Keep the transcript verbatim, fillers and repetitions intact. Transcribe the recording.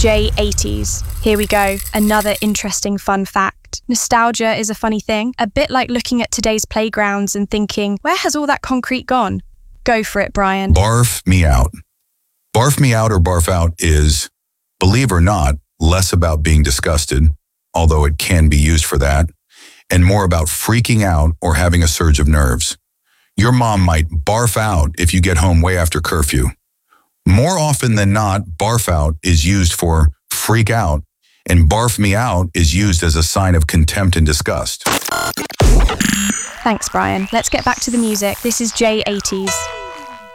J eighties. Here we go, another interesting fun fact. Nostalgia is a funny thing, a bit like looking at today's playgrounds and thinking, where has all that concrete gone? Go for it, Brian. Barf me out. Barf me out or barf out is, believe or not, less about being disgusted, although it can be used for that, and more about freaking out or having a surge of nerves. Your mom might barf out if you get home way after curfew. More often than not, barf out is used for freak out, and barf me out is used as a sign of contempt and disgust. Thanks, Brian. Let's get back to the music. This is J eighties.